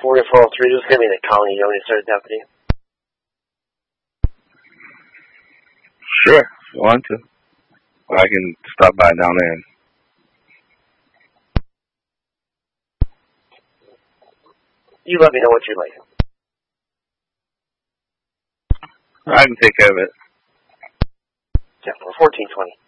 4403, just give me the county. You want me to start a deputy? Sure, if you want to. Or I can stop by down there. You let me know what you'd like. I can take care of it. Yeah, 1420.